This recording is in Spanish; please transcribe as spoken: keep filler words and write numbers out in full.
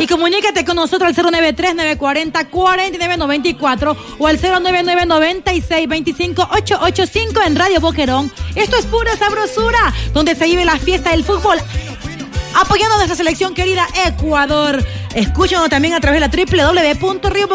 Y comunícate con nosotros al cero nueve tres, nueve cuatro cero, cuatro nueve nueve cuatro o al cero nueve nueve, nueve seis, dos cinco, ocho ocho cinco en Radio Boquerón. Esto es pura sabrosura, donde se vive la fiesta del fútbol, apoyando a nuestra selección querida Ecuador. Escúchanos también a través de la doble u doble u doble u punto río boquerón